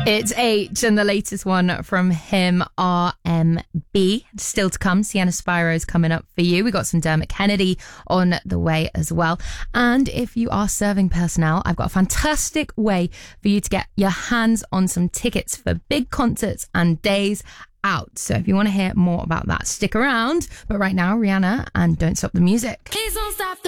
It's H, and the latest one from him, RMB. Still to come, Sienna Spiro's coming up for you. We got some Dermot Kennedy on the way as well. And if you are serving personnel, I've got a fantastic way for you to get your hands on some tickets for big concerts and days out. So if you want to hear more about that, stick around. But right now, Rihanna and Don't Stop the Music. Please don't stop the